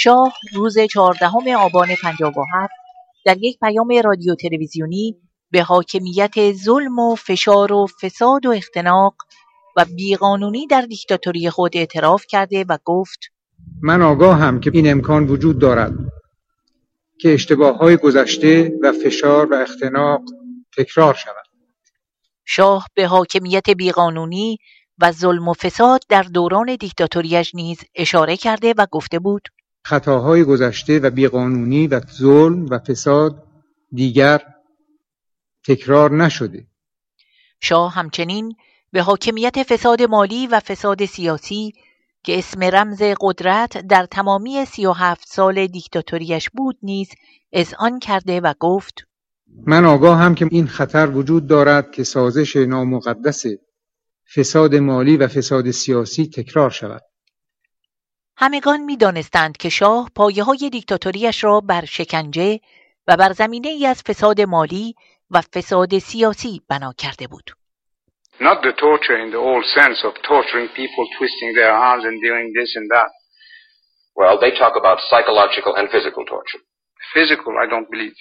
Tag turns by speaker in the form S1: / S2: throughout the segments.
S1: شاه روز 14 آبان 57 در یک پیام رادیو تلویزیونی به حاکمیت ظلم و فشار و فساد و اختناق و بیقانونی در دیکتاتوری خود اعتراف کرده و گفت:
S2: من آگاهم که این امکان وجود دارد که اشتباه‌های گذشته و فشار و اختناق تکرار شود.
S1: شاه به حاکمیت بیقانونی و ظلم و فساد در دوران دیکتاتوریش نیز اشاره کرده و گفته بود:
S2: خطاهای گذشته و بیقانونی و ظلم و فساد دیگر تکرار نشده.
S1: شاه همچنین به حاکمیت فساد مالی و فساد سیاسی که اسم رمز قدرت در تمامی 37 سال دیکتاتوریش بود نیز اذعان کرده و گفت:
S2: من آگاهم که این خطر وجود دارد که سازش نامقدس فساد مالی و فساد سیاسی تکرار شود.
S1: همگان می دانستند که شاه پایه‌های دیکتاتوریش را بر شکنجه و بر زمینه ای از فساد مالی و فساد سیاسی بنا کرده بود.
S3: Not the torture in the old sense of torturing people, twisting their arms and doing this and that.
S4: Well, they talk about psychological and physical torture.
S3: Physical, I don't believe.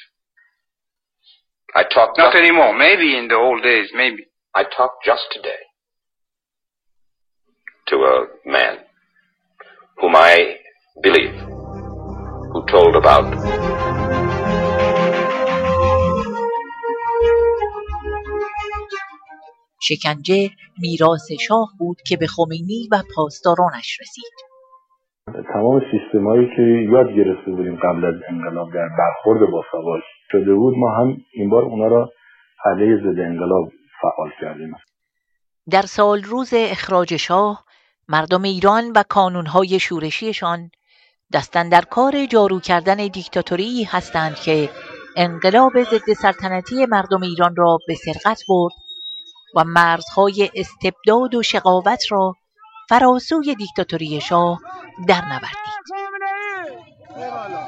S4: I talk
S3: Not anymore. Maybe in the old days, maybe.
S4: I talked just today to a man whom I believe, who told about
S1: شکنجه میراث شاه بود که به خمینی و پاسدارانش رسید.
S5: تمام سیستمایی که یاد گرفته بودیم قبل از انقلاب در برخورد با ساواک شده بود، ما هم این بار اونا را علیه ضد انقلاب فعال کردیم.
S1: در سال روز اخراج شاه، مردم ایران و کانونهای شورشیشان دستن در کار جارو کردن دیکتاتوری هستند که انقلاب ضد سلطنتی مردم ایران را به سرقت برد و مرزهای استبداد و شقاوت را فراسوی دیکتاتوری شاه در نوردید.